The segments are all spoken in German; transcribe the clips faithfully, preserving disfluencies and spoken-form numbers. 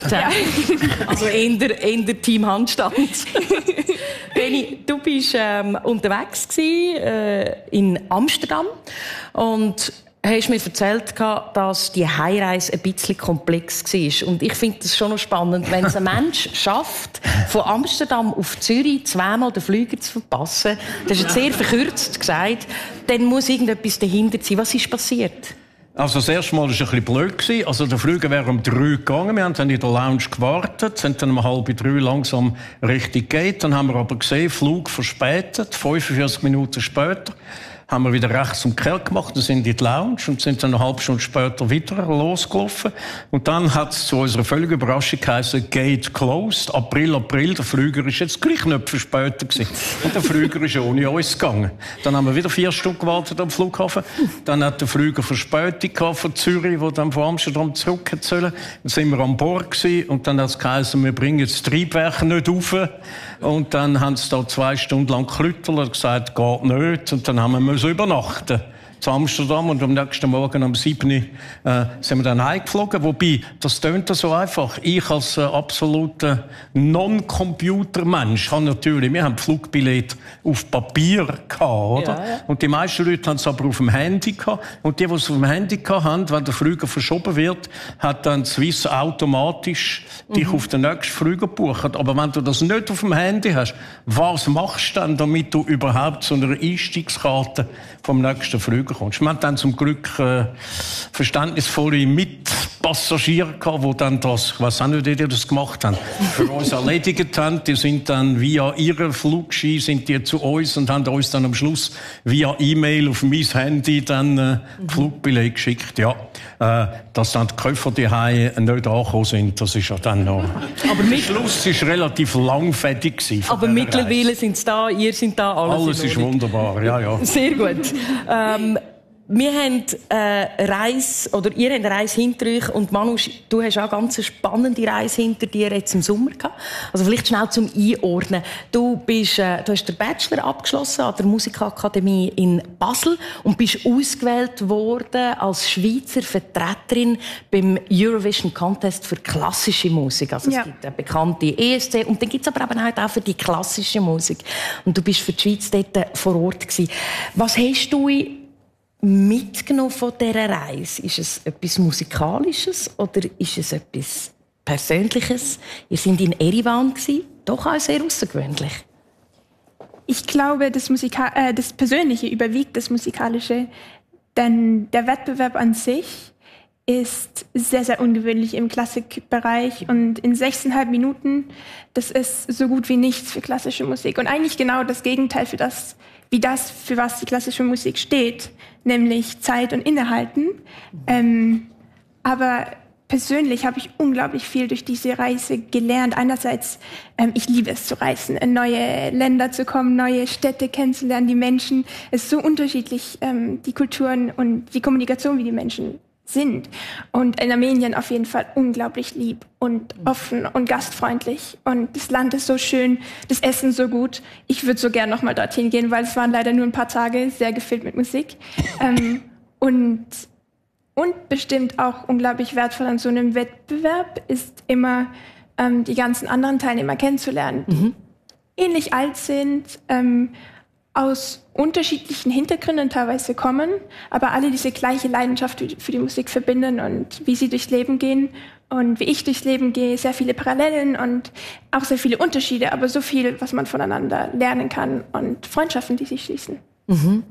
Ja. Also eher, eher Team Handstand. Benni, du warst ähm, unterwegs gewesen, äh, in Amsterdam und hast mir erzählt, dass die Heimreise ein bisschen komplex war. Und ich finde das schon noch spannend, wenn es ein Mensch schafft, von Amsterdam auf Zürich zweimal den Flüger zu verpassen, das ist jetzt sehr verkürzt gesagt, dann muss irgendetwas dahinter sein. Was ist passiert? Also das erste Mal war es ein bisschen blöd. Also der Flüger wäre um drei gegangen. Wir haben dann in der Lounge gewartet, sind dann um halb drei langsam Richtung Gate. Dann haben wir aber gesehen, Flug verspätet, fünfundvierzig Minuten später. Haben wir wieder rechts um Kerl gemacht und sind in die Lounge und sind dann eine halbe Stunde später wieder losgelaufen. Und dann hat es zu unserer völligen Überraschung geheißen, Gate closed, April, April, der Flüger ist jetzt gleich nicht verspätet gewesen. Und der Flüger ist ohne uns gegangen. Dann haben wir wieder vier Stunden gewartet am Flughafen. Dann hat der Flüger Verspätung gehabt von Zürich, wo dann von Amsterdam zurück hätte sollen. Dann sind wir an Bord gewesen und dann hat es geheißen, wir bringen das Triebwerk nicht rauf. Und dann haben sie da zwei Stunden lang geklüttert und gesagt, geht nicht. Und dann haben wir übernachten zu Amsterdam und am nächsten Morgen um sieben Uhr äh, sind wir dann heimgeflogen. Wobei, das tönt so einfach. Ich als äh, absoluter Non-Computer-Mensch habe natürlich, wir haben Flugbillett auf Papier gehabt, oder? Ja, ja. Und die meisten Leute haben es aber auf dem Handy gehabt. Und die, die es auf dem Handy gehabt haben, wenn der Flüger verschoben wird, hat dann Swiss automatisch mhm. dich auf den nächsten Flüger gebucht. Aber wenn du das nicht auf dem Handy hast, was machst du dann, damit du überhaupt zu einer Einstiegskarte vom nächsten Flüger kommst? Wir haben dann zum Glück äh, verständnisvolle Mitpassagiere gehabt, die dann das, ich weiss auch nicht, wie die das gemacht haben, für uns erledigt haben. Die sind dann via ihre Flugschein sind die zu uns und haben uns dann am Schluss via E-Mail auf mein Handy dann äh, mhm. Flugbillett geschickt. Ja, äh, dass dann die Koffer die Hause nicht angekommen sind, das ist ja dann noch... Aber der Schluss war relativ langfettig gewesen. Aber mittlerweile sind sie da, ihr seid da, alles Alles ist wunderbar, ja, ja. Sehr gut. Ähm, wir haben äh, Reise, oder ihr habt eine Reise hinter euch und Manu, du hast auch eine ganz spannende Reise hinter dir jetzt im Sommer gehabt. Also vielleicht schnell zum Einordnen. Du, bist, äh, du hast den Bachelor abgeschlossen an der Musikakademie in Basel und bist ausgewählt worden als Schweizer Vertreterin beim Eurovision Contest für klassische Musik. Also es ja. gibt eine bekannte E S C und dann gibt es aber eben halt auch für die klassische Musik. Und du bist für die Schweiz dort vor Ort gewesen. Was hast du mitgenommen von dieser Reise? Ist es etwas Musikalisches oder ist es etwas Persönliches? Ihr seid in Erivan gewesen, doch auch sehr außergewöhnlich. Ich glaube, das, Musika äh, das Persönliche überwiegt das Musikalische, denn der Wettbewerb an sich ist sehr, sehr ungewöhnlich im Klassikbereich und in sechseinhalb Minuten, das ist so gut wie nichts für klassische Musik und eigentlich genau das Gegenteil für das, wie das, für was die klassische Musik steht, nämlich Zeit und Innehalten. Ähm, aber persönlich habe ich unglaublich viel durch diese Reise gelernt. Einerseits, ähm, ich liebe es zu reisen, in neue Länder zu kommen, neue Städte kennenzulernen, die Menschen. Es ist so unterschiedlich, ähm, die Kulturen und die Kommunikation, wie die Menschen sind. Und in Armenien auf jeden Fall unglaublich lieb und offen und gastfreundlich. Und das Land ist so schön, das Essen so gut. Ich würde so gern noch mal dorthin gehen, weil es waren leider nur ein paar Tage, sehr gefüllt mit Musik. ähm, und, und bestimmt auch unglaublich wertvoll an so einem Wettbewerb ist immer, ähm, die ganzen anderen Teilnehmer kennenzulernen, die mhm. ähnlich alt sind, ähm, aus unterschiedlichen Hintergründen teilweise kommen, aber alle diese gleiche Leidenschaft für die Musik verbinden und wie sie durchs Leben gehen und wie ich durchs Leben gehe, sehr viele Parallelen und auch sehr viele Unterschiede, aber so viel, was man voneinander lernen kann und Freundschaften, die sich schließen. Mhm.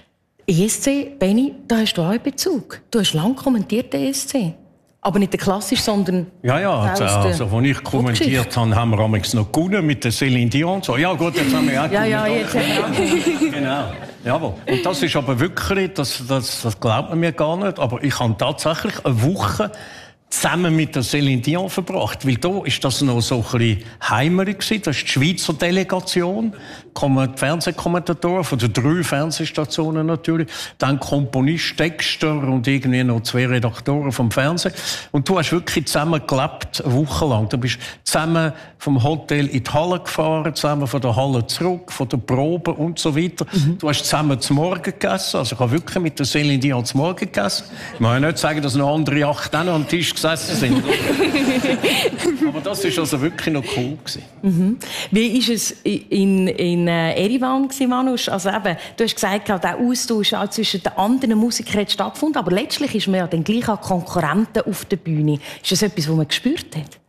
E S C, Benni, da hast du auch einen Bezug. Du hast lange kommentiert, den E S C. Aber nicht der klassisch, sondern... Ja, ja, also, also als ich kommentiert habe, haben wir amigs noch gewonnen mit der Céline Dion. So, ja gut, jetzt haben wir auch ja, ja, jetzt gewonnen. Genau. Jawohl. Und das ist aber wirklich, das, das, das glaubt man mir gar nicht, aber ich habe tatsächlich eine Woche zusammen mit der Céline Dion verbracht, weil da ist das noch so ein bisschen heimerig gewesen. Das ist die Schweizer Delegation, kommen die Fernsehkommentatoren von den drei Fernsehstationen natürlich, dann Komponist, Texter und irgendwie noch zwei Redaktoren vom Fernsehen. Und du hast wirklich zusammen gelebt, eine Woche lang. Du bist zusammen vom Hotel in die Halle gefahren, zusammen von der Halle zurück, von der Probe und so weiter. Mhm. Du hast zusammen zum Morgen gegessen, also ich habe wirklich mit der Céline Dion zum Morgen gegessen. Ich muss ja nicht sagen, dass noch andere acht auch noch am Tisch gesessen sind. Aber das war also wirklich noch cool gewesen. Mhm. Wie war es in, in Erivan, Manusch? Also eben, du hast gesagt, der Austausch auch zwischen den anderen Musikern hat stattgefunden, aber letztlich ist man ja dann gleich auch Konkurrenten auf der Bühne. Ist das etwas, was man gespürt hat?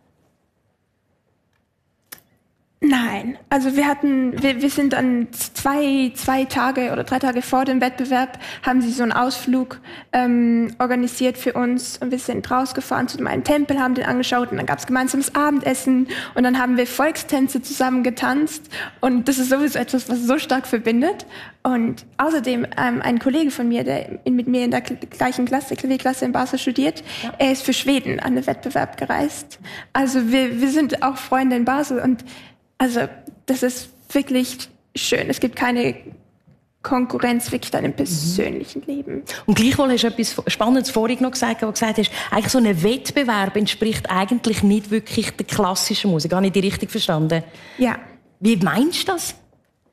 Nein, also wir hatten, wir, wir sind an zwei, zwei Tage oder drei Tage vor dem Wettbewerb, haben sie so einen Ausflug ähm, organisiert für uns und wir sind rausgefahren zu meinem Tempel, haben den angeschaut und dann gab es gemeinsames Abendessen und dann haben wir Volkstänze zusammen getanzt und das ist sowieso etwas, was so stark verbindet. Und außerdem ähm, ein Kollege von mir, der in, mit mir in der gleichen Klasse, Klavierklasse in Basel studiert, ja. Er ist für Schweden an den Wettbewerb gereist. Also wir, wir sind auch Freunde in Basel und also das ist wirklich schön. Es gibt keine Konkurrenz wirklich dann im persönlichen mhm. Leben. Und gleichwohl hast du etwas Spannendes vorhin noch gesagt, wo du gesagt hast, eigentlich so ein Wettbewerb entspricht eigentlich nicht wirklich der klassischen Musik. Habe ich die richtig verstanden? Ja. Wie meinst du das?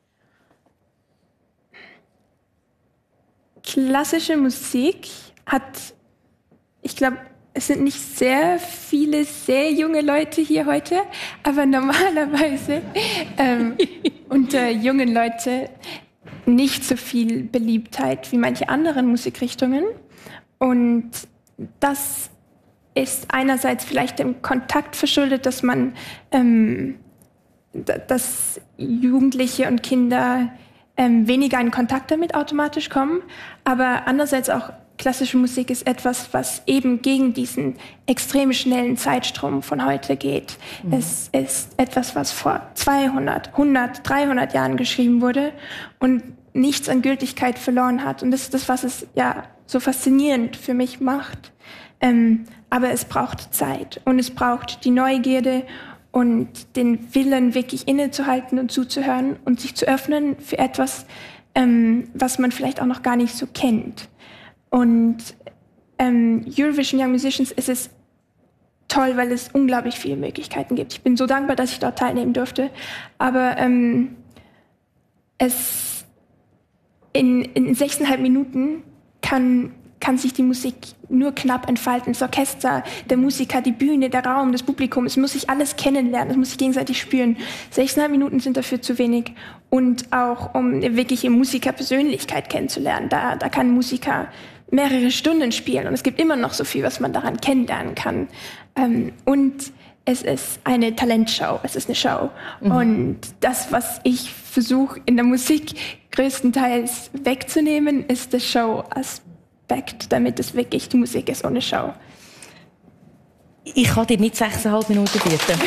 Klassische Musik hat, ich glaube, es sind nicht sehr viele sehr junge Leute hier heute, aber normalerweise ähm, unter jungen Leuten nicht so viel Beliebtheit wie manche anderen Musikrichtungen. Und das ist einerseits vielleicht dem Kontakt verschuldet, dass man, ähm, dass Jugendliche und Kinder ähm, weniger in Kontakt damit automatisch kommen, aber andererseits auch klassische Musik ist etwas, was eben gegen diesen extrem schnellen Zeitstrom von heute geht. Mhm. Es ist etwas, was vor zweihundert, hundert, dreihundert Jahren geschrieben wurde und nichts an Gültigkeit verloren hat. Und das ist das, was es ja so faszinierend für mich macht. Ähm, aber es braucht Zeit und es braucht die Neugierde und den Willen, wirklich innezuhalten und zuzuhören und sich zu öffnen für etwas, ähm, was man vielleicht auch noch gar nicht so kennt. Und ähm, Eurovision Young Musicians ist es toll, weil es unglaublich viele Möglichkeiten gibt. Ich bin so dankbar, dass ich dort teilnehmen durfte. Aber ähm, es in, in sechseinhalb Minuten kann, kann sich die Musik nur knapp entfalten. Das Orchester, der Musiker, die Bühne, der Raum, das Publikum. Es muss sich alles kennenlernen, es muss sich gegenseitig spüren. Sechseinhalb Minuten sind dafür zu wenig. Und auch, um eine wirkliche Musikerpersönlichkeit kennenzulernen. Da, da kann ein Musiker mehrere Stunden spielen und es gibt immer noch so viel, was man daran kennenlernen kann. Ähm, und es ist eine Talentshow, es ist eine Show. Mhm. Und das, was ich versuche in der Musik größtenteils wegzunehmen, ist der Show-Aspekt, damit es wirklich die Musik ist ohne Show. Ich kann dir nicht sechseinhalb Minuten bieten.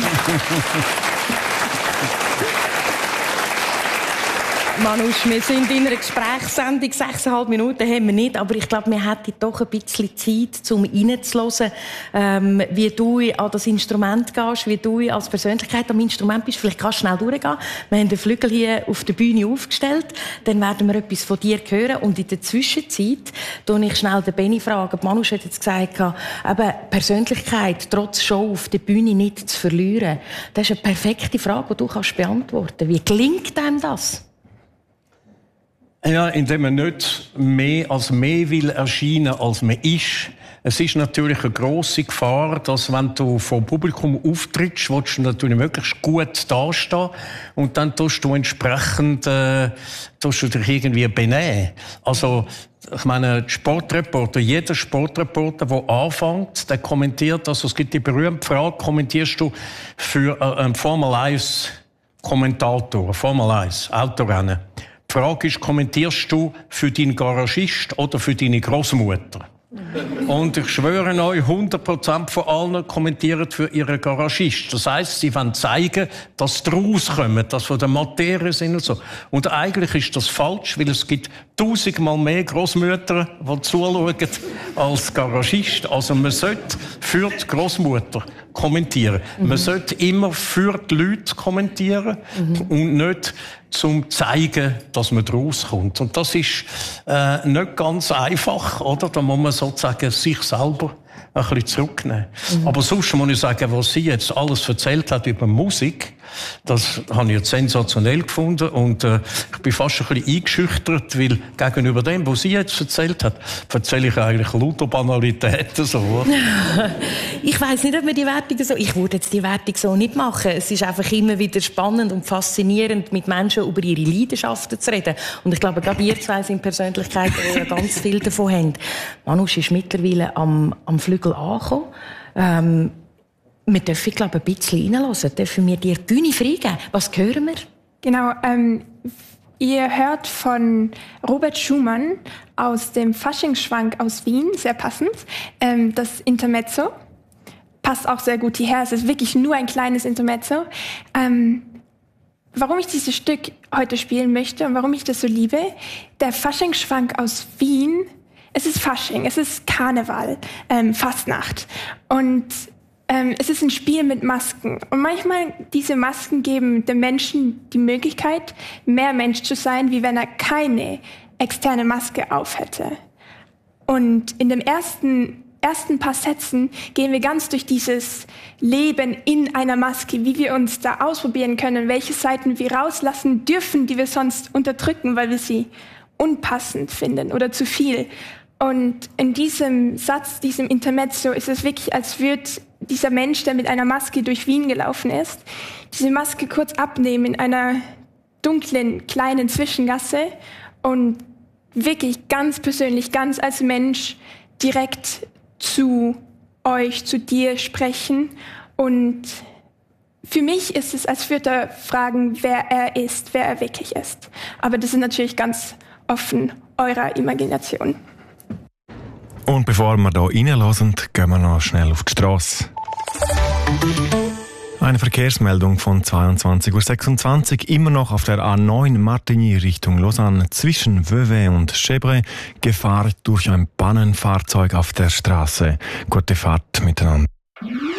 Manusch, wir sind in einer Gesprächssendung, sechseinhalb Minuten haben wir nicht, aber ich glaube, wir hätten doch ein bisschen Zeit, um reinzuhören, ähm, wie du an das Instrument gehst, wie du als Persönlichkeit am Instrument bist. Vielleicht kannst du schnell durchgehen. Wir haben den Flügel hier auf der Bühne aufgestellt, dann werden wir etwas von dir hören und in der Zwischenzeit tue ich schnell den Benni fragen. Manusch hat jetzt gesagt, eben Persönlichkeit trotz Show auf der Bühne nicht zu verlieren. Das ist eine perfekte Frage, die du kannst beantworten. Wie gelingt einem das? Ja, indem man nicht mehr als mehr will erscheinen, als man ist. Es ist natürlich eine grosse Gefahr, dass wenn du vor Publikum auftrittst, willst du natürlich möglichst gut dastehen und dann tust du entsprechend äh, tust du dich irgendwie benehmen. Also ich meine, die Sportreporter, jeder Sportreporter, der anfängt, der kommentiert, also es gibt die berühmte Frage, kommentierst du für äh, einen Formel eins Kommentator, Formel eins Autorennen? Die Frage ist, kommentierst du für deinen Garagist oder für deine Großmutter? Und ich schwöre euch, hundert Prozent von allen kommentieren für ihren Garagist. Das heisst, sie wollen zeigen, dass sie rauskommen, dass sie von der Materie sind und so. Und eigentlich ist das falsch, weil es gibt tausendmal mehr Großmütter, die zuschauen, als Garagist. Also man sollte für die Großmutter kommentieren. Mhm. Man sollte immer für die Leute kommentieren mhm. und nicht zum zeigen, dass man rauskommt. Und das ist äh, nicht ganz einfach, oder? Da muss man sozusagen sich selber ein bisschen zurücknehmen. Mhm. Aber sonst muss ich sagen, was sie jetzt alles erzählt hat über Musik, Das habe ich jetzt sensationell gefunden und äh, ich bin fast ein bisschen eingeschüchtert, weil gegenüber dem, was sie jetzt erzählt hat, erzähle ich eigentlich lauter Banalitäten so. Ich weiss nicht, ob wir die Wertung so... Ich würde jetzt die Wertung so nicht machen. Es ist einfach immer wieder spannend und faszinierend, mit Menschen über ihre Leidenschaften zu reden. Und ich glaube, gerade ihr zwei sind Persönlichkeiten, die ja ganz viel davon haben. Manus ist mittlerweile am, am Flügel angekommen. Ähm, wir dürfen, glaube ich, ein bisschen reinhören. Dürfen wir dir die Bühne freigeben? Was hören wir? Genau, ähm, ihr hört von Robert Schumann aus dem Faschingsschwank aus Wien, sehr passend, ähm, das Intermezzo. Passt auch sehr gut hierher, es ist wirklich nur ein kleines Intermezzo. Ähm, warum ich dieses Stück heute spielen möchte und warum ich das so liebe, der Faschingsschwank aus Wien, es ist Fasching, es ist Karneval, ähm, Fastnacht. Und ähm, es ist ein Spiel mit Masken. Und manchmal, diese Masken geben dem Menschen die Möglichkeit, mehr Mensch zu sein, wie wenn er keine externe Maske auf hätte. Und in dem ersten, ersten paar Sätzen gehen wir ganz durch dieses Leben in einer Maske, wie wir uns da ausprobieren können, welche Seiten wir rauslassen dürfen, die wir sonst unterdrücken, weil wir sie unpassend finden oder zu viel. Und in diesem Satz, diesem Intermezzo, ist es wirklich, als würde dieser Mensch, der mit einer Maske durch Wien gelaufen ist, diese Maske kurz abnehmen in einer dunklen, kleinen Zwischengasse und wirklich ganz persönlich, ganz als Mensch direkt zu euch, zu dir sprechen. Und für mich ist es, als würde er fragen, wer er ist, wer er wirklich ist. Aber das ist natürlich ganz offen eurer Imagination. Und bevor wir hier reinhören, gehen wir noch schnell auf die Strasse. Eine Verkehrsmeldung von zweiundzwanzig Uhr sechsundzwanzig, immer noch auf der A neun Martigny Richtung Lausanne zwischen Vevey und Chèvre, Gefahr durch ein Pannenfahrzeug auf der Straße. Gute Fahrt miteinander.